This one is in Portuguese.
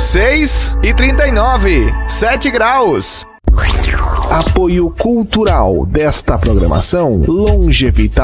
6:39, 7 graus. Apoio cultural desta programação Longevital